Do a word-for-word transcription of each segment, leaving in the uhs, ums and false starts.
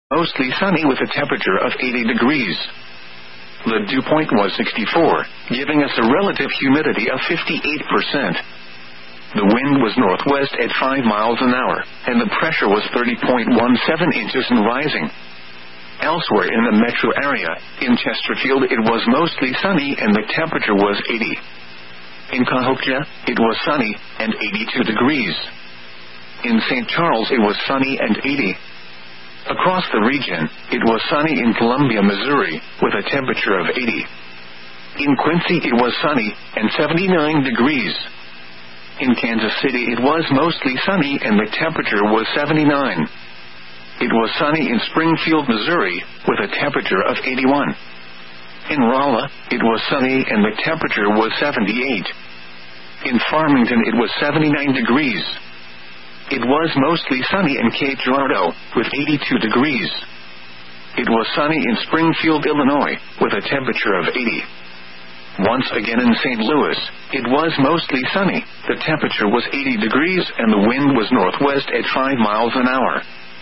Mostly sunny with a temperature of eighty degrees. The dew point was sixty-four, giving us a relative humidity of fifty-eight percent. The wind was northwest at five miles an hour, and the pressure was thirty point one seven inches and rising. Elsewhere in the metro area, in Chesterfield it was mostly sunny and the temperature was eighty. In Cahokia, it was sunny and eighty-two degrees. In Saint Charles it was sunny and eighty. Across the region, it was sunny in Columbia, Missouri, with a temperature of eighty. In Quincy it was sunny and seventy-nine degrees. In Kansas City it was mostly sunny and the temperature was seventy-nine. It was sunny in Springfield, Missouri, with a temperature of eighty-one. In Rolla, it was sunny and the temperature was seventy-eight. In Farmington it was seventy-nine degrees. It was mostly sunny in Cape Girardeau, with eighty-two degrees. It was sunny in Springfield, Illinois, with a temperature of eighty. Once again in Saint Louis, it was mostly sunny, the temperature was eighty degrees and the wind was northwest at five miles an hour.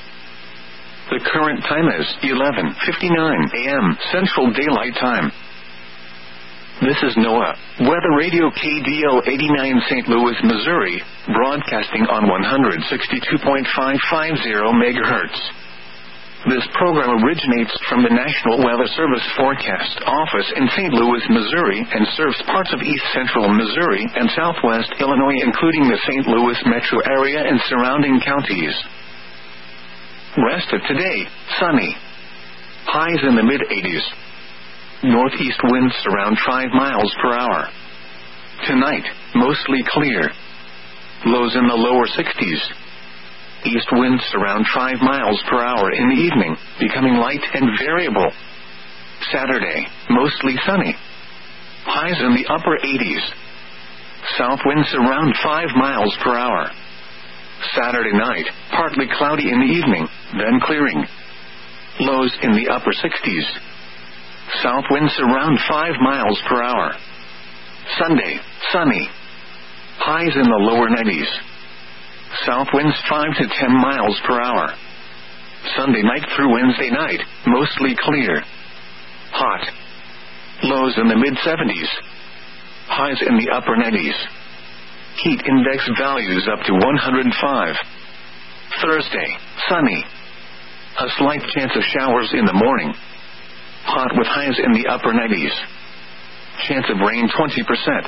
The current time is eleven fifty-nine a m Central Daylight Time. This is NOAA Weather Radio K D L eighty-nine Saint Louis, Missouri, broadcasting on one sixty-two point five five zero megahertz. This program originates from the National Weather Service Forecast Office in Saint Louis, Missouri, and serves parts of east central Missouri and southwest Illinois, including the Saint Louis metro area and surrounding counties. Rest of today, sunny. Highs in the mid-eighties. Northeast winds around five miles per hour. Tonight, mostly clear. Lows in the lower sixties. East winds around five miles per hour in the evening, becoming light and variable. Saturday, mostly sunny. Highs in the upper eighties. South winds around five miles per hour. Saturday night, partly cloudy in the evening, then clearing. Lows in the upper sixties. South winds around five miles per hour. Sunday, sunny. Highs in the lower nineties. South winds five to ten miles per hour. Sunday night through Wednesday night, mostly clear. Hot. Lows in the mid-seventies. Highs in the upper nineties. Heat index values up to one hundred five. Thursday, sunny. A slight chance of showers in the morning. Hot with highs in the upper nineties. Chance of rain twenty percent.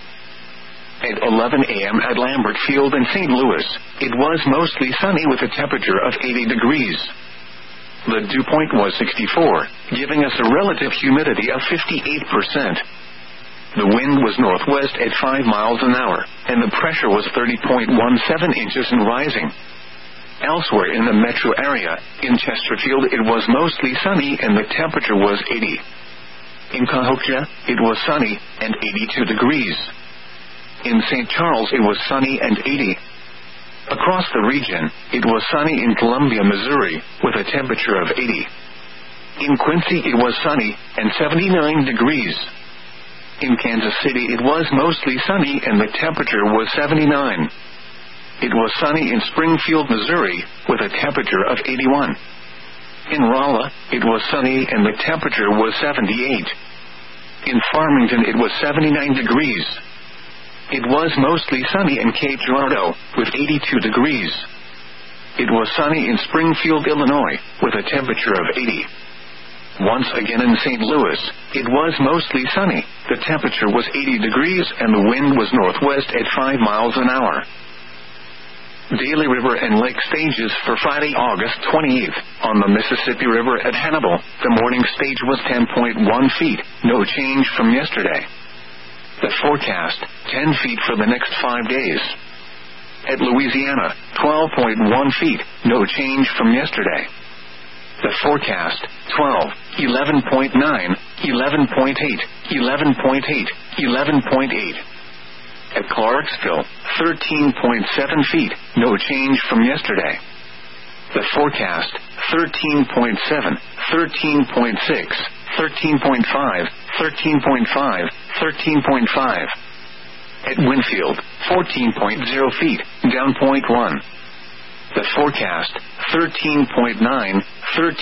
At eleven a m at Lambert Field in Saint Louis, it was mostly sunny with a temperature of eighty degrees. The dew point was sixty-four, giving us a relative humidity of fifty-eight percent. The wind was northwest at five miles an hour, and the pressure was thirty point one seven inches and rising. Elsewhere in the metro area, in Chesterfield it was mostly sunny and the temperature was eighty. In Cahokia, it was sunny and eighty-two degrees. In Saint Charles it was sunny and eighty. Across the region, it was sunny in Columbia, Missouri, with a temperature of eighty. In Quincy it was sunny and seventy-nine degrees. In Kansas City it was mostly sunny and the temperature was seventy-nine. It was sunny in Springfield, Missouri, with a temperature of eighty-one. In Rolla, it was sunny and the temperature was seventy-eight. In Farmington it was seventy-nine degrees. It was mostly sunny in Cape Girardeau, with eighty-two degrees. It was sunny in Springfield, Illinois, with a temperature of eighty. Once again in Saint Louis, it was mostly sunny, the temperature was eighty degrees and the wind was northwest at five miles an hour. Daily river and lake stages for Friday, August twenty-eighth. On the Mississippi River at Hannibal, the morning stage was ten point one feet, no change from yesterday. The forecast, ten feet for the next five days. At Louisiana, twelve point one feet, no change from yesterday. The forecast, twelve, eleven point nine, eleven point eight, eleven point eight, eleven point eight. At Clarksville, thirteen point seven feet, no change from yesterday. The forecast, thirteen point seven, thirteen point six, thirteen point five, thirteen point five, thirteen point five. At Winfield, fourteen point zero feet, down point one. The forecast, thirteen point nine, thirteen